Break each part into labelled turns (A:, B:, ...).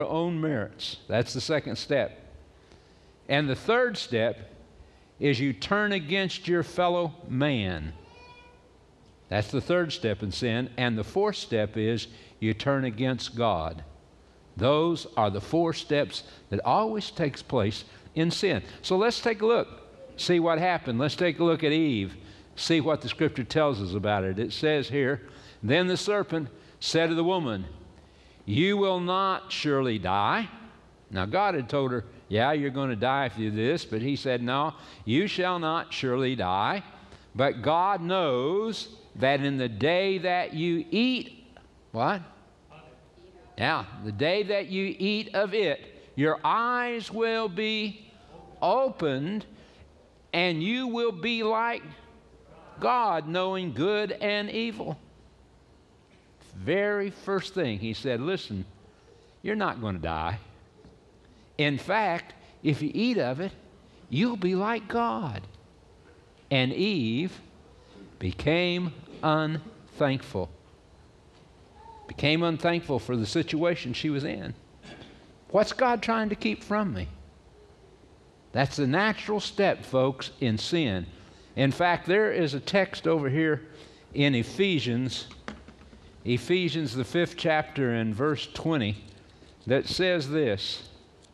A: own merits. That's the second step. And the third step is you turn against your fellow man. That's the third step in sin. And the fourth step is you turn against God. Those are the four steps that always takes place in sin. So let's take a look, see what happened. Let's take a look at Eve, see what the Scripture tells us about it. It says here, then the serpent said to the woman, you will not surely die. Now God had told her, yeah, you're going to die if you do this, but he said, no, you shall not surely die. But God knows that in the day that you eat, what? Yeah, the day that you eat of it, your eyes will be opened, and you will be like God, knowing good and evil. Very first thing he said, listen, you're not going to die. In fact, if you eat of it, you'll be like God. And Eve became unthankful. Became unthankful for the situation she was in. What's God trying to keep from me? That's the natural step, folks, in sin. In fact, there is a text over here in Ephesians, the 5th chapter and verse 20, that says this.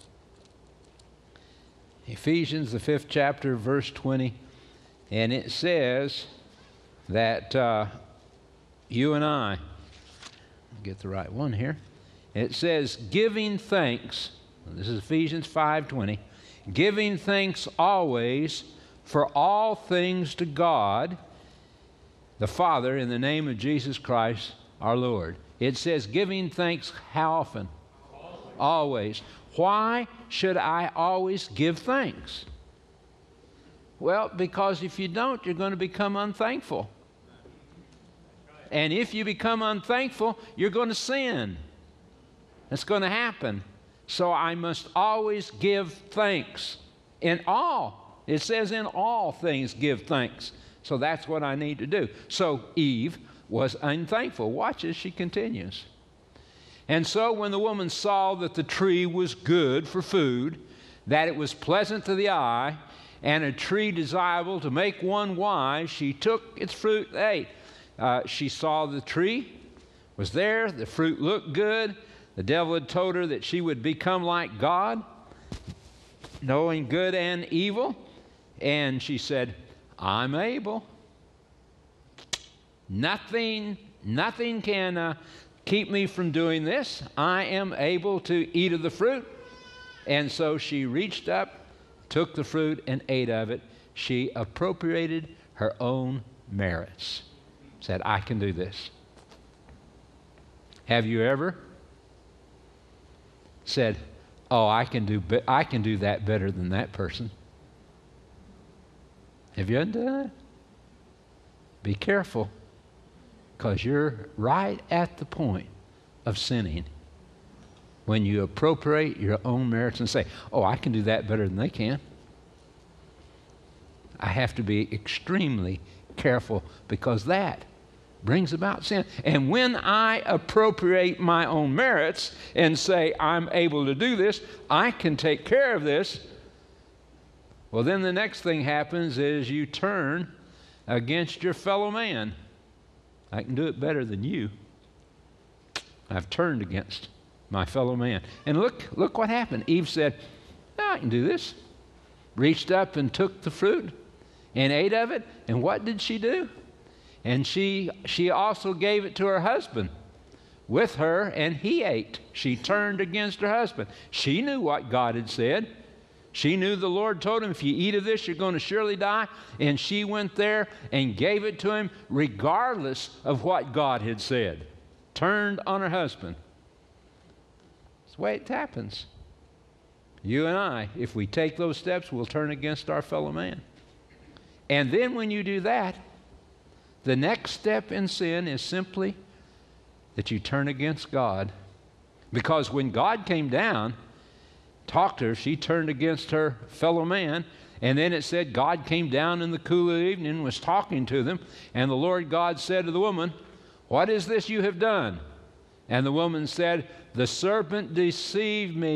A: Ephesians, the 5th chapter, verse 20, and it says that you and I, get the right one here, it says, giving thanks, this is Ephesians 5:20, giving thanks always for all things to God, the Father, in the name of Jesus Christ, our Lord. It says giving thanks how often? Always. Why should I always give thanks? Well, because if you don't, you're going to become unthankful. And if you become unthankful, you're going to sin. It's going to happen. So I must always give thanks. In all. It says in all things give thanks. So that's what I need to do. So Eve was unthankful. Watch as she continues. And so when the woman saw that the tree was good for food, that it was pleasant to the eye, and a tree desirable to make one wise, she took its fruit and ate. She saw the tree was there, the fruit looked good. The devil had told her that she would become like God, knowing good and evil. And she said, I'm able. Nothing can keep me from doing this. I am able to eat of the fruit. And so she reached up, took the fruit, and ate of it. She appropriated her own merits. Said, I can do this. Have you ever said, oh, I can do that better than that person? Have you ever done that? Be careful, because you're right at the point of sinning when you appropriate your own merits and say, oh, I can do that better than they can. I have to be extremely careful, because that brings about sin. And when I appropriate my own merits and say, I'm able to do this, I can take care of this, well, then the next thing happens is you turn against your fellow man. I can do it better than you. I've turned against my fellow man. And look what happened. Eve said, no, I can do this. Reached up and took the fruit and ate of it. And what did she do? And she also gave it to her husband with her, and he ate. She turned against her husband. She knew what God had said. She knew the Lord told him, if you eat of this, you're going to surely die. And she went there and gave it to him regardless of what God had said. Turned on her husband. That's the way it happens. You and I, if we take those steps, we'll turn against our fellow man. And then when you do that, the next step in sin is simply that you turn against God. Because when God came down, talked to her, she turned against her fellow man. And then it said God came down in the cool of the evening and was talking to them. And the Lord God said to the woman, what is this you have done? And the woman said, the serpent deceived me